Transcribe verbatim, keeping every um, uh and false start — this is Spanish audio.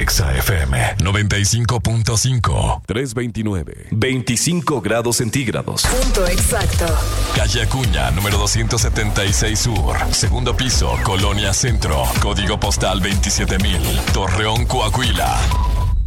Exa F M noventa y cinco punto cinco. trescientos veintinueve. veinticinco grados centígrados. Punto exacto. Calle Acuña, número doscientos setenta y seis Sur. Segundo piso, Colonia Centro. Código postal veintisiete mil. Torreón, Coahuila.